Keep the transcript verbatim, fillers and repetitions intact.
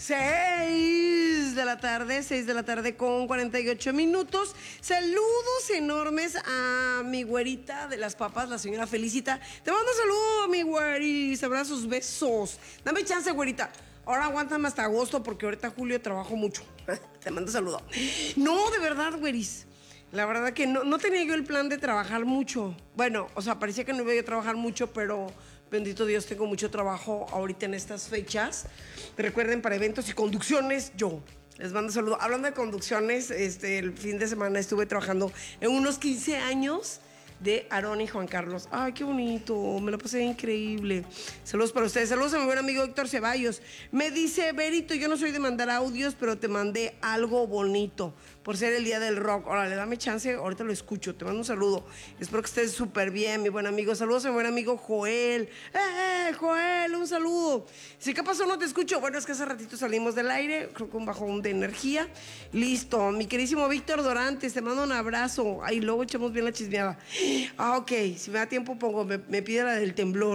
seis de la tarde, seis de la tarde con cuarenta y ocho minutos. Saludos enormes a mi güerita de las papas, la señora Felicita. Te mando saludos, mi güeris, abrazos, besos. Dame chance, güerita. Ahora aguántame hasta agosto porque ahorita julio trabajo mucho. Te mando saludos. No, de verdad, güeris. La verdad que no, no tenía yo el plan de trabajar mucho. Bueno, o sea, parecía que no iba yo a trabajar mucho, pero bendito Dios, tengo mucho trabajo ahorita en estas fechas. Recuerden, para eventos y conducciones, yo les mando saludos. Hablando de conducciones, este, el fin de semana estuve trabajando en unos quince años de Aarón y Juan Carlos. Ay, qué bonito, me lo pasé increíble. Saludos para ustedes, saludos a mi buen amigo Héctor Ceballos. Me dice, Berito, yo no soy de mandar audios, pero te mandé algo bonito por ser el día del rock. Órale, dame chance, ahorita lo escucho, te mando un saludo. Espero que estés súper bien, mi buen amigo. Saludos a mi buen amigo Joel. ¡Eh, Joel, un saludo! Sí, ¿qué pasó? No te escucho. Bueno, es que hace ratito salimos del aire, creo que un bajón de energía. Listo, mi queridísimo Víctor Dorantes, te mando un abrazo. Ahí luego echamos bien la chismeada. Ah, ok, si me da tiempo pongo, me, me pide la del temblor.